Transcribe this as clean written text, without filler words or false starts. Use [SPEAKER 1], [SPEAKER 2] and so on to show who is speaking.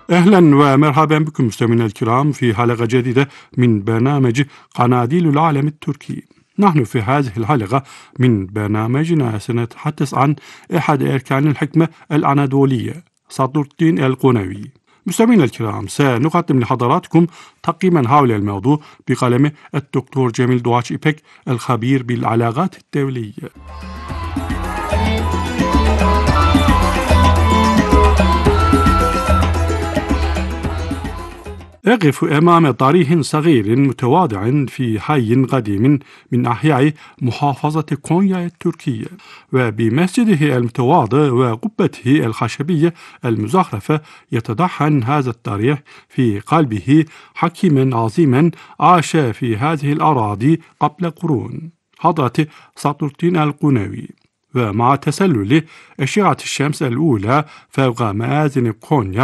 [SPEAKER 1] أهلا ومرحبا بكم مستمعينا الكرام في حلقة جديدة من برنامج قناديل العالم التركي. نحن في هذه الحلقة من برنامجنا سنتحدث عن أحد أركان الحكمة الأناضولية سطر الدين القونوي. مستمعينا الكرام، سنقدم لحضراتكم تقييما حول الموضوع بقلم الدكتور جميل دواتش إيبك الخبير بالعلاقات الدولية. أقف أمام ضريح صغير متواضع في حي قديم من أحياء محافظة كونيا التركية، وبمسجده المتواضع وقبته الخشبية المزخرفة يتدحن هذا الضريح في قلبه حكيما عظيما عاش في هذه الأراضي قبل قرون، حضرة سطر الدين القونوي. ومع تسلل أشعة الشمس الأولى فوق مآذن كونيا